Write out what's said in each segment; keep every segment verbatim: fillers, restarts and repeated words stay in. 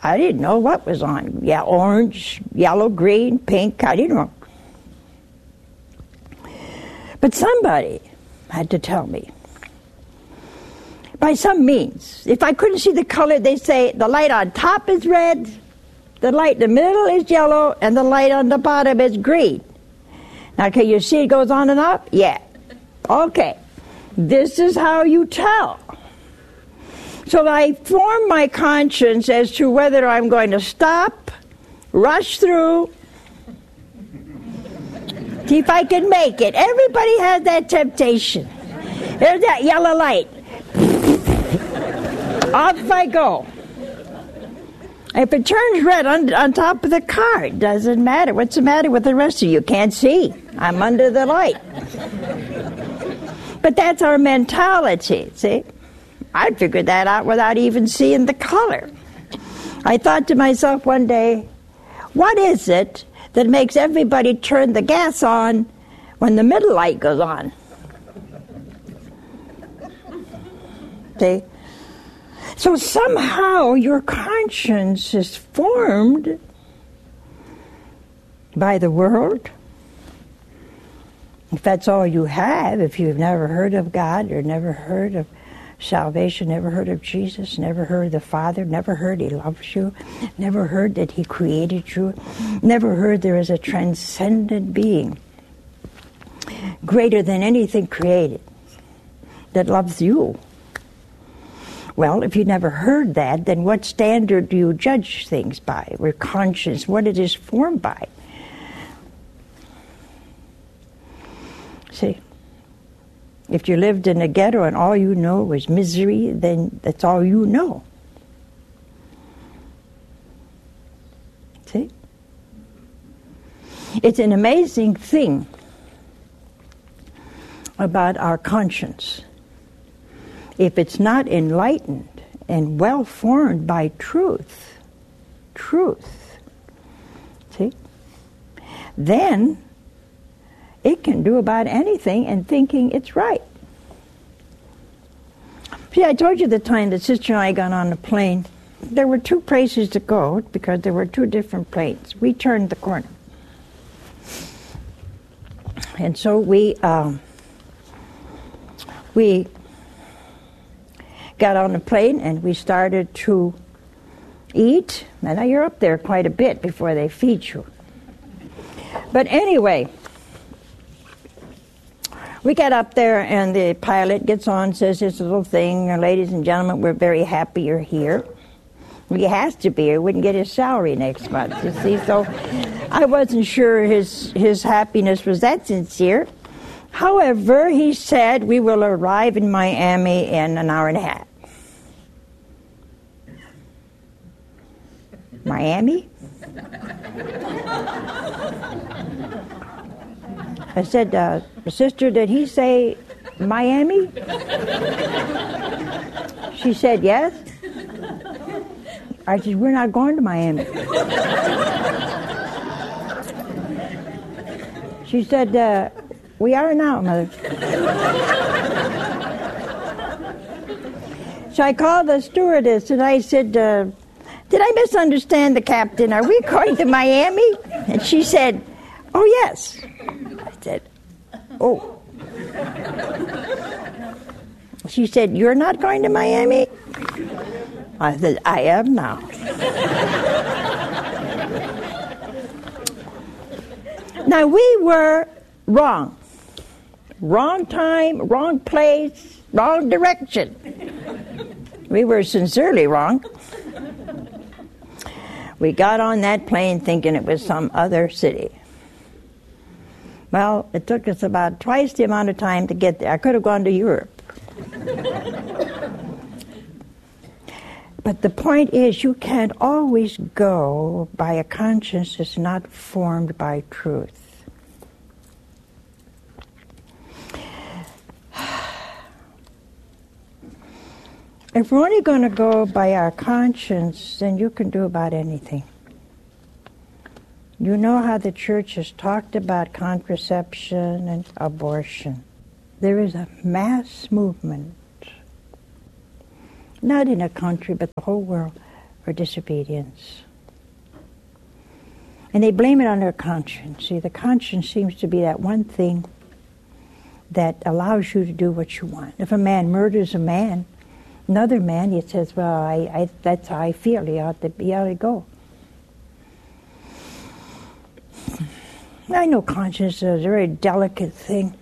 I didn't know what was on. Yeah, orange, yellow, green, pink, I didn't know. But somebody had to tell me. By some means. If I couldn't see the color, they say the light on top is red, the light in the middle is yellow, and the light on the bottom is green. Now, can you see it goes on and up? Yeah. Okay. This is how you tell. So I form my conscience as to whether I'm going to stop, rush through, see if I can make it. Everybody has that temptation. There's that yellow light. Off I go. If it turns red on, on top of the car, it doesn't matter. What's the matter with the rest of you? Can't see. I'm under the light. But that's our mentality, see? I figured that out without even seeing the color. I thought to myself one day, what is it that makes everybody turn the gas on when the middle light goes on? See? So somehow your conscience is formed by the world. If that's all you have, if you've never heard of God or never heard of salvation, never heard of Jesus, never heard of the Father, never heard He loves you, never heard that He created you, never heard there is a transcendent being greater than anything created that loves you. Well, if you never heard that, then what standard do you judge things by, or conscience, what it is formed by? See, if you lived in a ghetto and all you know was misery, then that's all you know. See? It's an amazing thing about our conscience. If it's not enlightened and well-formed by truth, truth, see, then it can do about anything and thinking it's right. See, I told you the time that Sister and I got on the plane. There were two places to go because there were two different planes. We turned the corner. And so we, um, we got on the plane and we started to eat. And now you're up there quite a bit before they feed you. But anyway, we got up there and the pilot gets on, says this little thing, ladies and gentlemen, we're very happy you're here. He has to be, he wouldn't get his salary next month, you see. So I wasn't sure his, his happiness was that sincere. However, he said we will arrive in Miami in an hour and a half. Miami? I said, uh, sister, did he say Miami? She said, yes. I said, we're not going to Miami. She said, uh, we are now, Mother. So I called the stewardess and I said, uh, did I misunderstand the captain? Are we going to Miami? And she said, oh, yes. I said, oh. She said, you're not going to Miami? I said, I am now. Now, we were wrong. Wrong time, wrong place, wrong direction. We were sincerely wrong. We got on that plane thinking it was some other city. Well, it took us about twice the amount of time to get there. I could have gone to Europe. But the point is, you can't always go by a conscience that's not formed by truth. If we're only going to go by our conscience, then you can do about anything. You know how the church has talked about contraception and abortion. There is a mass movement, not in a country, but the whole world, or disobedience. And they blame it on their conscience. See, the conscience seems to be that one thing that allows you to do what you want. If a man murders a man, another man, he says, well, I, I, that's how I feel. He ought to, he ought to go. I know conscience is a very delicate thing.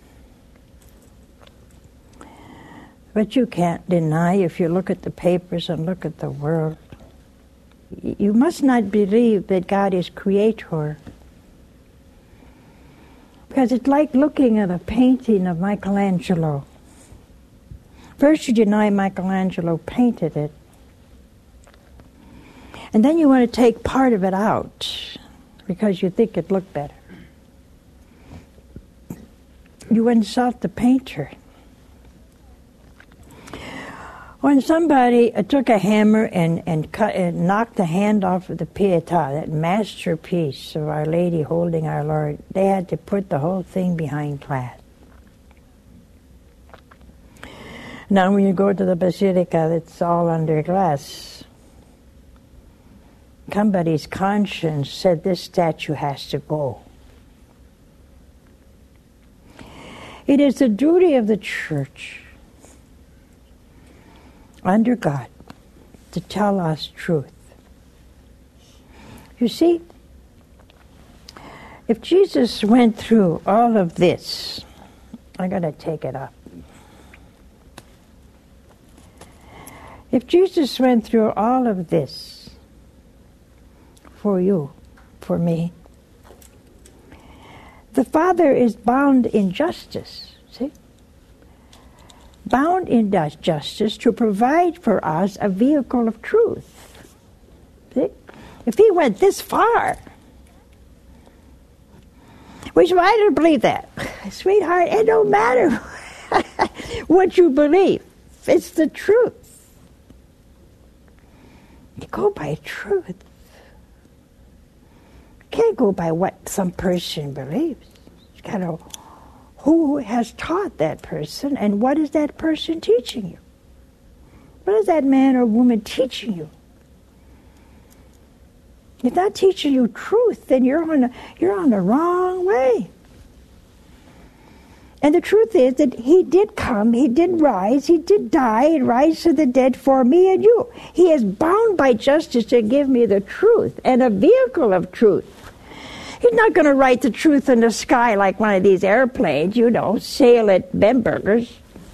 But you can't deny, if you look at the papers and look at the world, you must not believe that God is creator. Because it's like looking at a painting of Michelangelo. First you deny Michelangelo painted it. And then you want to take part of it out because you think it looked better. You insult the painter. When somebody uh, took a hammer and, and, cut, and knocked the hand off of the Pietà, that masterpiece of Our Lady holding our Lord, they had to put the whole thing behind glass. Now when you go to the Basilica, it's all under glass. Somebody's conscience said this statue has to go. It is the duty of the church under God to tell us truth. You see, if Jesus went through all of this, I'm going to take it up. If Jesus went through all of this for you, for me, the Father is bound in justice, see? Bound in justice to provide for us a vehicle of truth. See? If he went this far, which I don't believe that. Sweetheart, it don't matter what you believe. It's the truth. You go by truth. You can't go by what some person believes. You got to who has taught that person, and what is that person teaching you? What is that man or woman teaching you? If not teaching you truth, then you're on a, you're on the wrong way. And the truth is that he did come, he did rise, he did die and rise to the dead for me and you. He is bound by justice to give me the truth and a vehicle of truth. He's not going to write the truth in the sky like one of these airplanes, you know, sail at Bamberger's.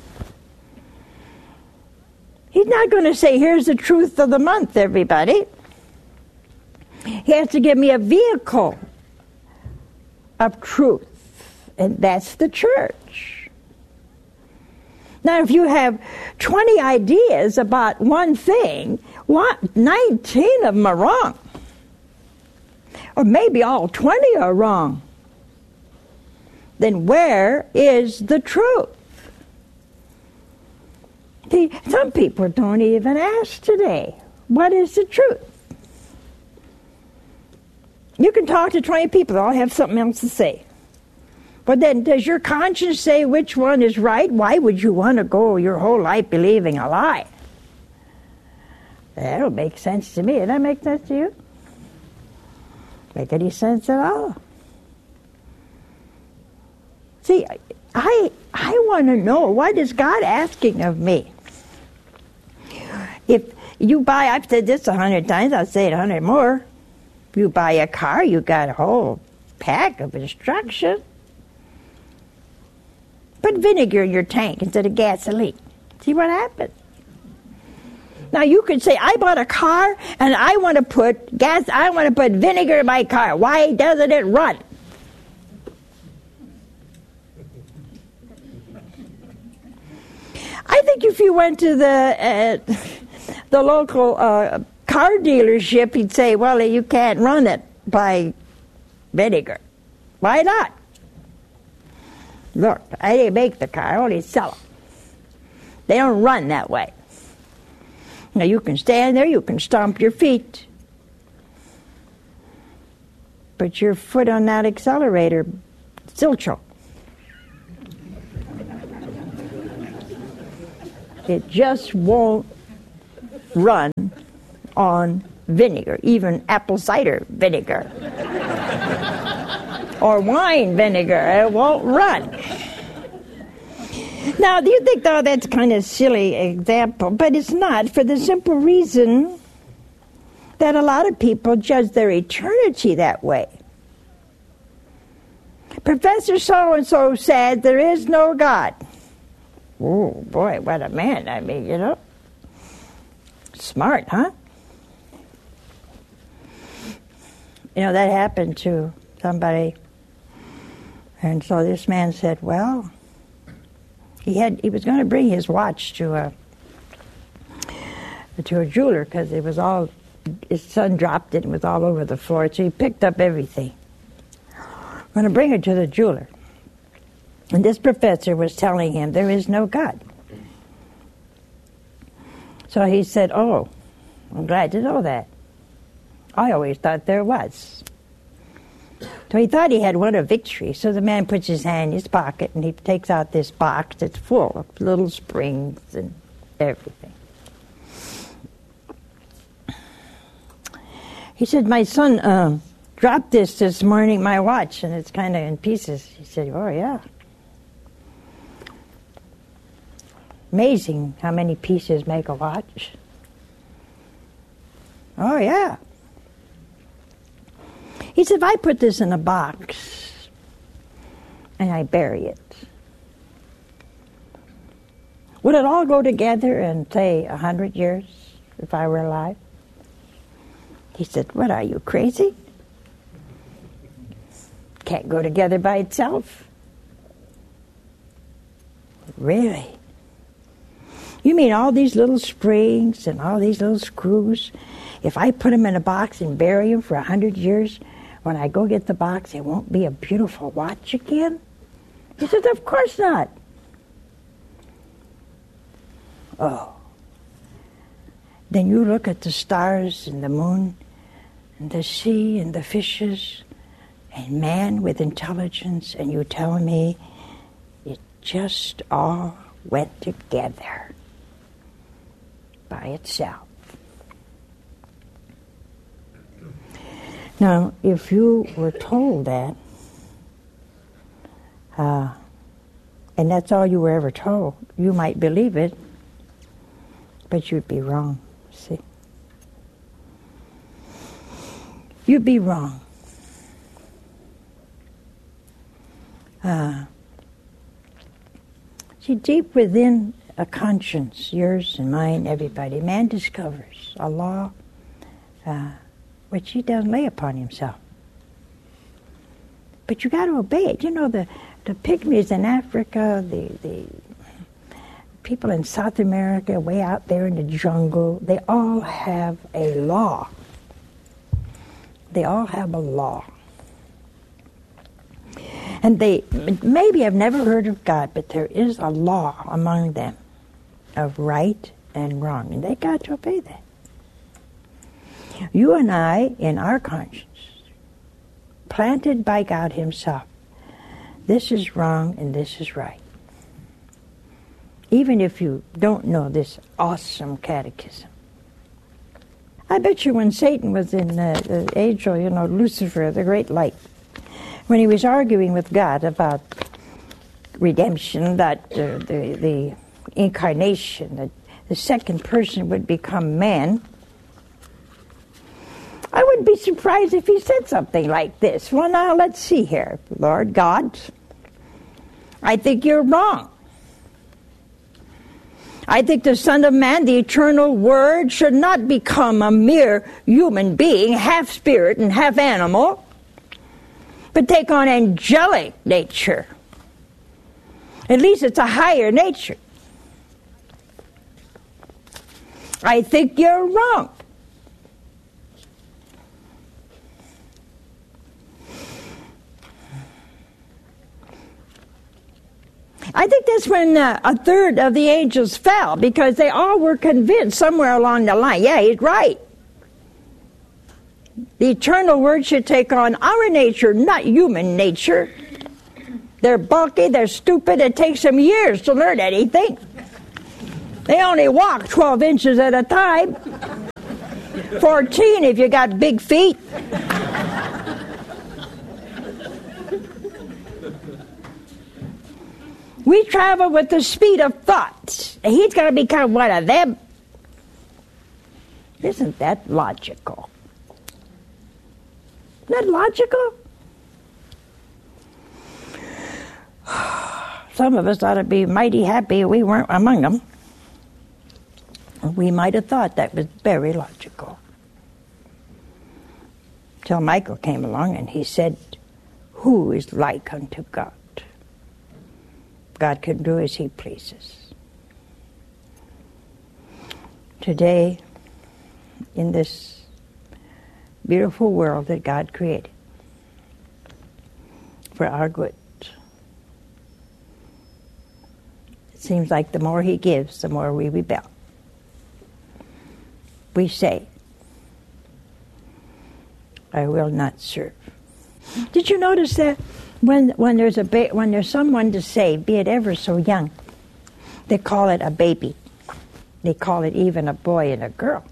He's not going to say, here's the truth of the month, everybody. He has to give me a vehicle of truth, and that's the church. Now, if you have twenty ideas about one thing, what, nineteen of them are wrong. Or maybe all twenty are wrong. Then where is the truth? See, some people don't even ask today, what is the truth? You can talk to twenty people, they'll all have something else to say. But then, does your conscience say which one is right? Why would you want to go your whole life believing a lie? That don't make sense to me. Does that make sense to you? Make any sense at all? See, I I want to know, what is God asking of me? If you buy, I've said this a hundred times, I'll say it a hundred more. If you buy a car, you got a whole pack of instructions. Put vinegar in your tank instead of gasoline. See what happens? Now you could say, I bought a car and I want to put gas, I want to put vinegar in my car. Why doesn't it run? I think if you went to the uh, the local uh, car dealership, you'd say, well, you can't run it by vinegar. Why not? Look, I didn't make the car, I only sell them. They don't run that way. Now you can stand there, you can stomp your feet. Put your foot on that accelerator, silcho. It just won't run on vinegar, even apple cider vinegar. Or wine vinegar. It won't run. Now, do you think, though, that's kind of silly example? But it's not, for the simple reason that a lot of people judge their eternity that way. Professor so-and-so said there is no God. Oh, boy, what a man. I mean, you know. Smart, huh? You know, that happened to somebody. And so this man said, well, he had he was going to bring his watch to a to a jeweler because it was all, his son dropped it and it was all over the floor. So he picked up everything. I'm going to bring it to the jeweler. And this professor was telling him there is no God. So he said, oh, I'm glad to know that. I always thought there was. So he thought he had won a victory. So the man puts his hand in his pocket and he takes out this box that's full of little springs and everything. He said, my son um, dropped this this morning, my watch, and it's kind of in pieces. He said, oh, yeah. Amazing how many pieces make a watch. Oh, yeah. He said, if I put this in a box and I bury it, would it all go together in, say, a hundred years if I were alive? He said, what, are you crazy? Can't go together by itself. Really? You mean all these little springs and all these little screws, if I put them in a box and bury them for a hundred years, when I go get the box, it won't be a beautiful watch again? He said, of course not. Oh. Then you look at the stars and the moon and the sea and the fishes and man with intelligence, and you tell me it just all went together by itself. Now, if you were told that, uh, and that's all you were ever told, you might believe it, but you'd be wrong, see? You'd be wrong. Uh, see, deep within a conscience, yours and mine, everybody, man discovers a law uh, which he doesn't lay upon himself. But you got to obey it. You know, the, the pygmies in Africa, the, the people in South America, way out there in the jungle, they all have a law. They all have a law. And they maybe have never heard of God, but there is a law among them of right and wrong, and they got to obey that. You and I, in our conscience, planted by God himself, this is wrong and this is right. Even if you don't know this awesome catechism. I bet you when Satan was in uh, the angel, you know, Lucifer, the great light, when he was arguing with God about redemption, that uh, the, the incarnation, that the second person would become man, I wouldn't be surprised if he said something like this. Well, now, let's see here. Lord God, I think you're wrong. I think the Son of Man, the eternal Word, should not become a mere human being, half spirit and half animal, but take on angelic nature. At least it's a higher nature. I think you're wrong. I think that's when uh, a third of the angels fell, because they all were convinced somewhere along the line, yeah, he's right. The eternal Word should take on our nature, not human nature. They're bulky, they're stupid, it takes them years to learn anything. They only walk twelve inches at a time. fourteen if you got big feet. We travel with the speed of thought. He's going to become one of them. Isn't that logical? Isn't that logical? Some of us ought to be mighty happy we weren't among them. We might have thought that was very logical. Till Michael came along and he said, who is like unto God? God can do as he pleases. Today, in this beautiful world that God created for our good, it seems like the more he gives, the more we rebel. We say, I will not serve. Did you notice that when when there's a ba- when there's someone to save, be it ever so young, they call it a baby. They call it even a boy and a girl.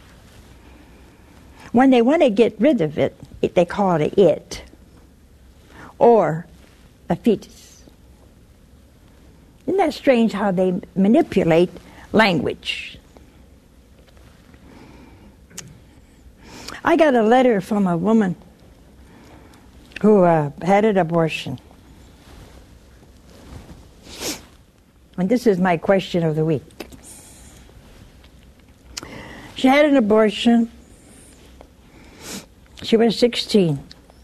When they want to get rid of it, it they call it a it or a fetus. Isn't that strange how they manipulate language? I got a letter from a woman who uh, had an abortion. And this is my question of the week. She had an abortion. She was sixteen.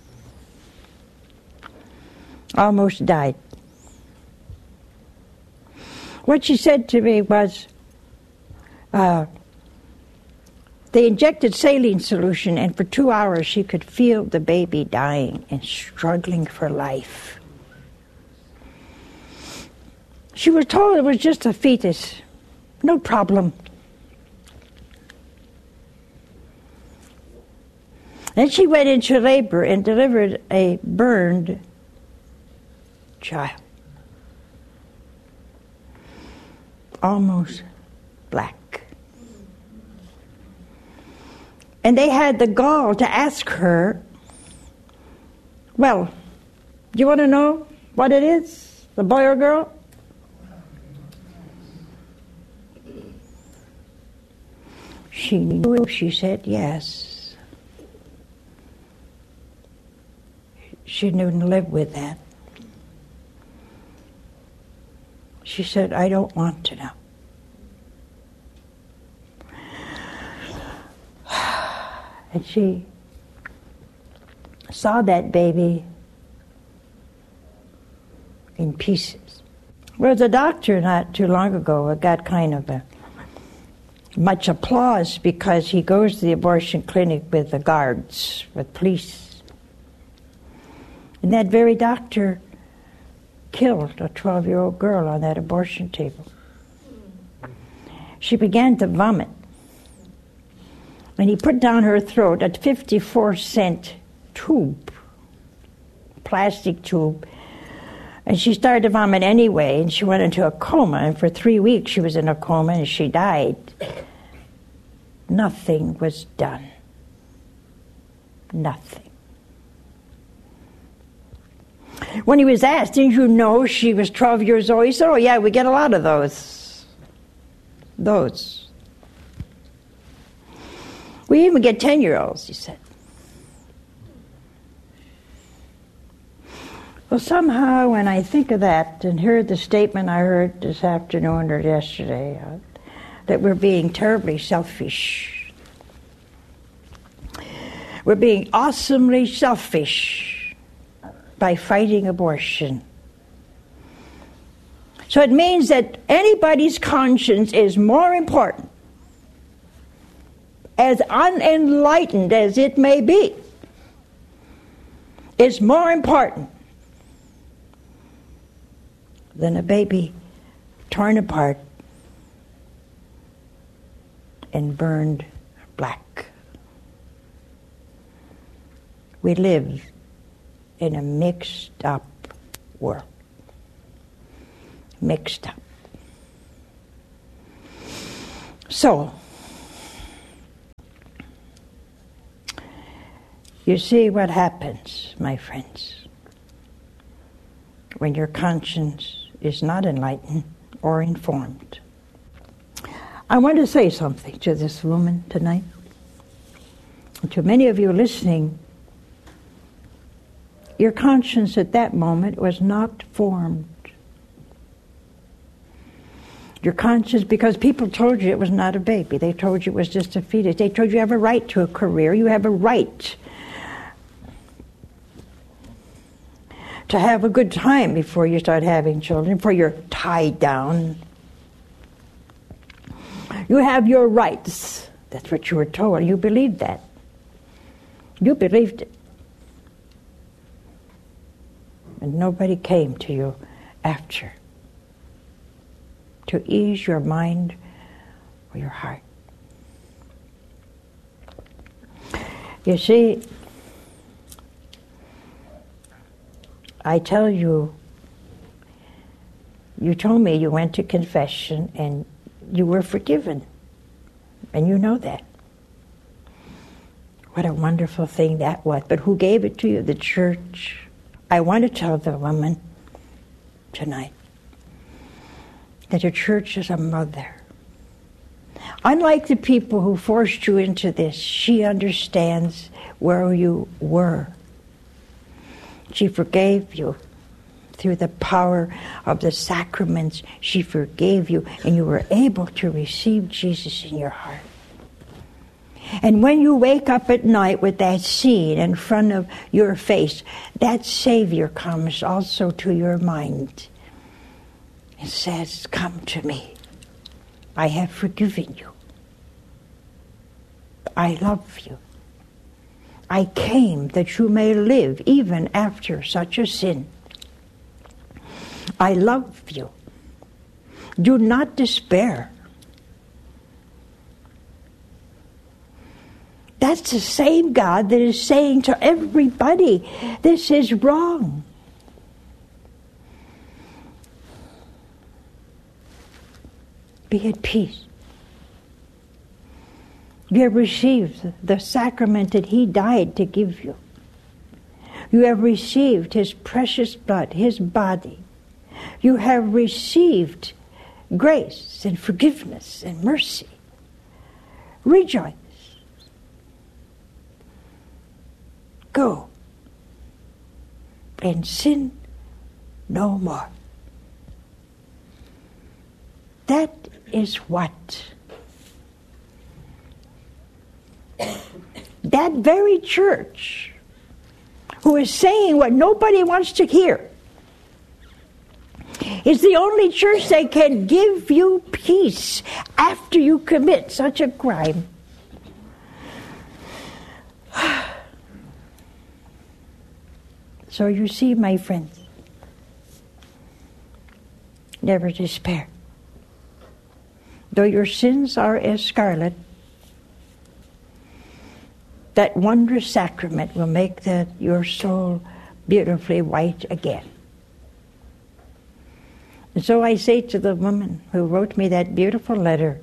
Almost died. What she said to me was, uh, they injected saline solution, and for two hours she could feel the baby dying and struggling for life. She was told it was just a fetus. No problem. Then she went into labor and delivered a burned child. Almost black. And they had the gall to ask her, well, do you want to know what it is, the boy or girl? She knew, she said yes. She couldn't live with that. She said, I don't want to know. And she saw that baby in pieces. There was a doctor not too long ago who got kind of a, much applause because he goes to the abortion clinic with the guards, with police. And that very doctor killed a twelve-year-old girl on that abortion table. She began to vomit. And he put down her throat a fifty-four cent tube, plastic tube. And she started to vomit anyway, and she went into a coma. And for three weeks she was in a coma, and she died. Nothing was done. Nothing. When he was asked, didn't you know she was twelve years old? He said, oh yeah, we get a lot of those. Those. We even get ten-year-olds, he said. Well, somehow when I think of that and hear the statement I heard this afternoon or yesterday, uh, that we're being terribly selfish. We're being awesomely selfish by fighting abortion. So it means that anybody's conscience is more important, as unenlightened as it may be, is more important than a baby torn apart and burned black. We live in a mixed up world. Mixed up. So, You see what happens, my friends, when your conscience is not enlightened or informed. I want to say something to this woman tonight. To many of you listening, your conscience at that moment was not formed. Your conscience, because people told you it was not a baby. They told you it was just a fetus. They told you you have a right to a career. You have a right to have a good time before you start having children, before you're tied down. You have your rights. That's what you were told. You believed that. You believed it. And nobody came to you after to ease your mind or your heart. You see, I tell you, you told me you went to confession and you were forgiven. And you know that. What a wonderful thing that was. But who gave it to you? The church. I want to tell the woman tonight that the church is a mother. Unlike the people who forced you into this, she understands where you were. She forgave you through the power of the sacraments. She forgave you, and you were able to receive Jesus in your heart. And when you wake up at night with that scene in front of your face, that Savior comes also to your mind and says, "Come to me. I have forgiven you. I love you. I came that you may live even after such a sin. I love you. Do not despair." That's the same God that is saying to everybody, this is wrong. Be at peace. You have received the sacrament that He died to give you. You have received His precious blood, His body. You have received grace and forgiveness and mercy. Rejoice. Go and sin no more. That is what that very church who is saying what nobody wants to hear is the only church that can give you peace after you commit such a crime. So you see, my friends, never despair. Though your sins are as scarlet, that wondrous sacrament will make that your soul beautifully white again. And so I say to the woman who wrote me that beautiful letter,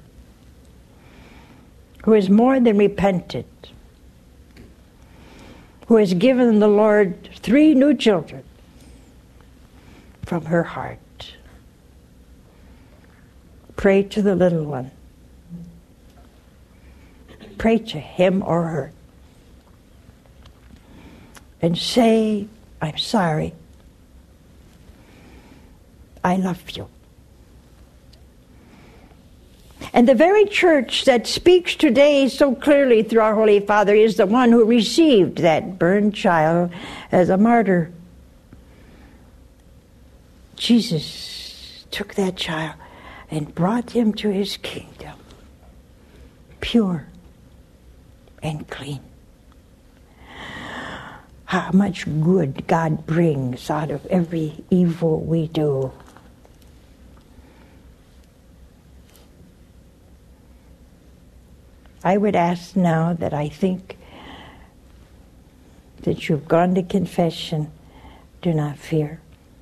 who is more than repentant, who has given the Lord three new children from her heart, pray to the little one. Pray to him or her. And say, "I'm sorry. I love you." And the very church that speaks today so clearly through our Holy Father is the one who received that burned child as a martyr. Jesus took that child and brought him to His kingdom, pure and clean. How much good God brings out of every evil we do. I would ask now that I think that you've gone to confession, do not fear.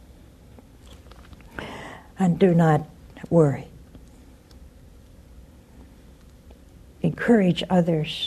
And do not worry. Encourage others